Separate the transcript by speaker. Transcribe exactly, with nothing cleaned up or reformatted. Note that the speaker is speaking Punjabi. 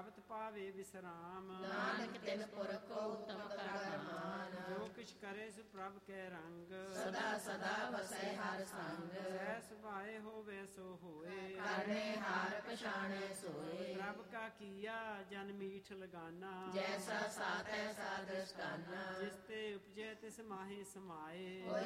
Speaker 1: ਪ੍ਰਾਪਤ ਪਾਵੇ ਵਿਸਰਾਮ।
Speaker 2: ਨਾਨਕ ਤਿਨ ਪੁਰਖ ਕੋ ਉਤਮ ਕਰ ਮਾਨ।
Speaker 1: ਜੋ ਕਿਛ ਕਰੇ ਸੋ ਪ੍ਰਭ ਕੈ ਰੰਗ।
Speaker 2: ਸਦਾ ਸਦਾ ਵਸੈ ਹਰ ਸੰਗ।
Speaker 1: ਸਹਿ ਸੁਭਾਏ ਹੋਵੇ ਸੋ ਹੋਏ।
Speaker 2: ਕਰਨੇ ਹਾਰ ਪਛਾਣੈ ਸੋਏ।
Speaker 1: ਪ੍ਰਭ ਕਾ ਕੀਆ ਜਨ ਮੀਠ ਲਗਾਨਾ।
Speaker 2: ਜੈਸਾ ਸਾਤੈ ਸਾਦ੍ਰਿਸ਼ਟਾਨਾ।
Speaker 1: ਜਿਸ ਤੇ ਉਪਜੈ ਤਿਸ ਮਾਹੇ ਸਮਾਏ।